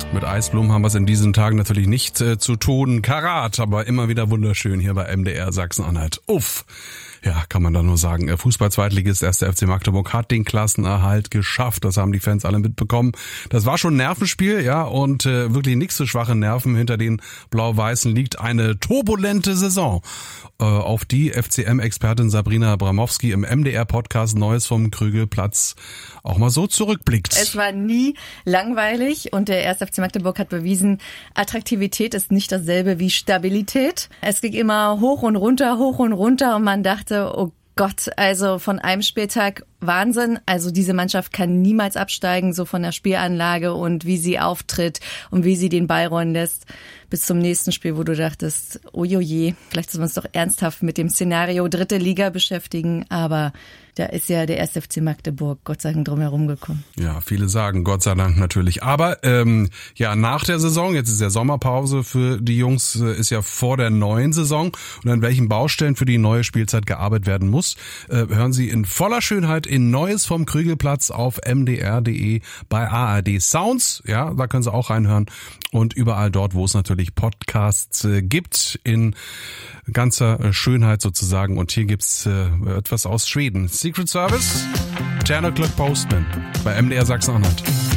Mit Eisblumen haben wir es in diesen Tagen natürlich nicht zu tun. Karat, aber immer wieder wunderschön hier bei MDR Sachsen-Anhalt. Uff. Ja, kann man da nur sagen. Fußball-Zweitligist 1. FC Magdeburg hat den Klassenerhalt geschafft. Das haben die Fans alle mitbekommen. Das war schon ein Nervenspiel, ja, und wirklich nicht so schwache Nerven. Hinter den Blau-Weißen liegt eine turbulente Saison, auf die FCM-Expertin Sabrina Abramowski im MDR-Podcast Neues vom Krügelplatz auch mal so zurückblickt. Es war nie langweilig und der 1. FC Magdeburg hat bewiesen, Attraktivität ist nicht dasselbe wie Stabilität. Es ging immer hoch und runter und man dachte, oh Gott, also von einem Spieltag Wahnsinn. Also diese Mannschaft kann niemals absteigen, so von der Spielanlage und wie sie auftritt und wie sie den Ball rollen lässt. Bis zum nächsten Spiel, wo du dachtest, ojoje, vielleicht sollen wir uns doch ernsthaft mit dem Szenario 3. Liga beschäftigen. Aber da ist ja der 1. FC Magdeburg Gott sei Dank drum herum gekommen. Ja, viele sagen Gott sei Dank natürlich. Aber ja, nach der Saison, jetzt ist ja Sommerpause für die Jungs, ist ja vor der neuen Saison. Und an welchen Baustellen für die neue Spielzeit gearbeitet werden muss, hören Sie in voller Schönheit in Neues vom Krügelplatz auf mdr.de bei ARD Sounds. Ja, da können Sie auch reinhören. Und überall dort, wo es natürlich Podcasts gibt, in ganzer Schönheit sozusagen. Und hier gibt's etwas aus Schweden. Secret Service, 10 O'Clock Postman bei MDR Sachsen-Anhalt.